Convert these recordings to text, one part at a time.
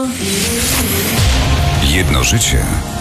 Jedno życie,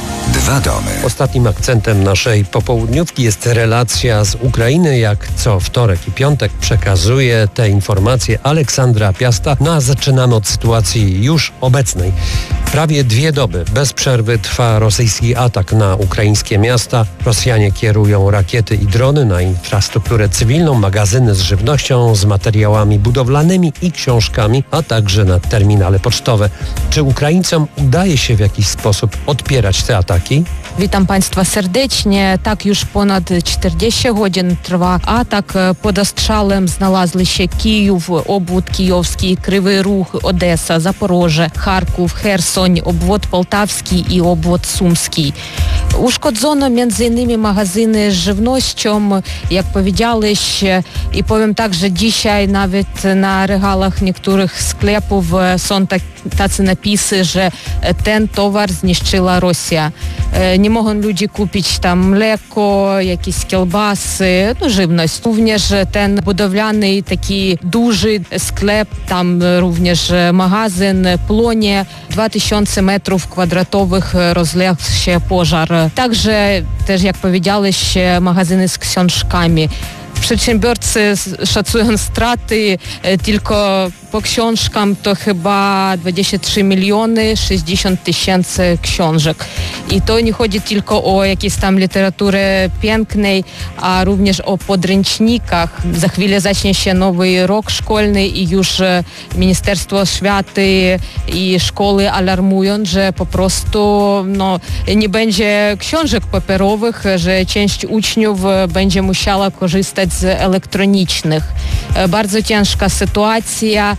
dwa domy. Ostatnim akcentem naszej popołudniówki jest relacja z Ukrainy, jak co wtorek i piątek przekazuje te informacje Aleksandra Piasta. No a zaczynamy od sytuacji już obecnej. Prawie 2 doby bez przerwy trwa rosyjski atak na ukraińskie miasta. Rosjanie kierują rakiety i drony na infrastrukturę cywilną, magazyny z żywnością, z materiałami budowlanymi i książkami, a także na terminale pocztowe. Czy Ukraińcom udaje się w jakiś sposób odpierać te ataki? Witam Państwa serdecznie. Tak już ponad 40 godzin trwa atak. Pod ostrzałem znalazły się Kijów, obwód kijowski, Кривий Ріг, Одеса, Запорожжя, Харків, Херсон, obwód poltawski i obwód sumski. Uszkodzono m.in. magazyny z żywnością, jak powiedziałeś, i powiem tak, że dzisiaj nawet na regalach niektórych sklepów są tacy napisy, że ten towar zniszczyła Rosja. Nie mogą ludzie kupić tam mleko, jakieś kiełbasy, żywność. Również ten budowlany taki duży sklep, tam również magazyn płonie, 2000 metrów kwadratowych rozległ się pożar. Także też, jak powiedziałeś, magazyny z książkami. Przedsiębiorcy szacują straty tylko po książkam to chyba 23 miliony 60 tysięcy książek. I to nie chodzi tylko o jakieś tam literaturę pięknej, a również o podręcznikach. Za chwilę zacznie się nowy rok szkolny i już Ministerstwo Oświaty i szkoły alarmują, że po prostu nie będzie książek papierowych, że część uczniów będzie musiała korzystać z elektronicznych. Bardzo ciężka sytuacja.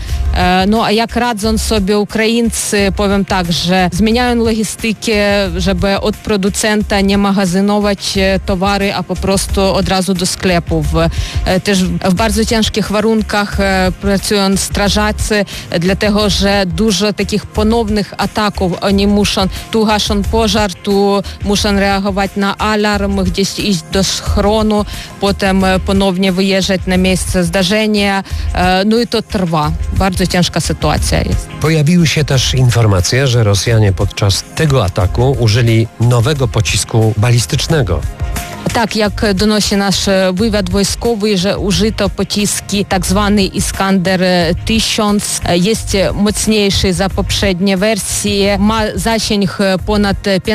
A jak radzą sobie Ukraińcy, powiem tak, że zmieniają logistykę, żeby od producenta nie magazynować towary, a po prostu od razu do sklepów. Też w bardzo ciężkich warunkach pracują strażacy, dlatego że dużo takich ponownych ataków. Oni muszą, tu gaszą pożar, tu muszą reagować na alarm, gdzieś iść do schronu, potem ponownie wyjeżdżać na miejsce zdarzenia. I to trwa. Bardzo ciężka sytuacja jest. Pojawiły się też informacje, że Rosjanie podczas tego ataku użyli nowego pocisku balistycznego. Tak, jak donosi nasz wywiad wojskowy, że użyto pociski tak zwany Iskander 1000. Jest mocniejszy za poprzednie wersje. Ma zasięg ponad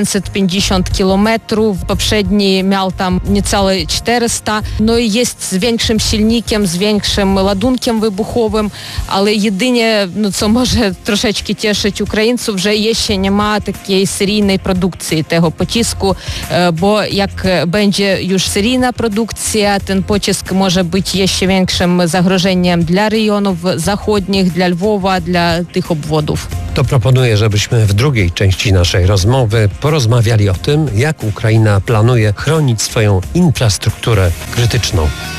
550 km. Poprzedni miał tam niecałe 400. I jest z większym silnikiem, z większym ładunkiem wybuchowym, ale jedynie, co może troszeczkę cieszyć Ukraińców, że jeszcze nie ma takiej seryjnej produkcji tego pocisku, bo jak będzie już seryjna produkcja, ten pocisk może być jeszcze większym zagrożeniem dla rejonów zachodnich, dla Lwowa, dla tych obwodów. To proponuję, żebyśmy w drugiej części naszej rozmowy porozmawiali o tym, jak Ukraina planuje chronić swoją infrastrukturę krytyczną.